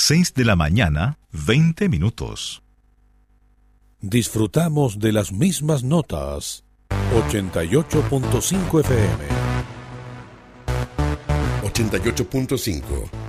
6 de la mañana, 20 minutos. Disfrutamos de las mismas notas. 88.5 FM. 88.5.